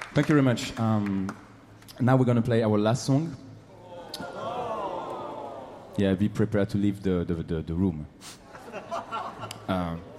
Thank you very much. Now we're going to play our last song. Yeah, be prepared to leave the room.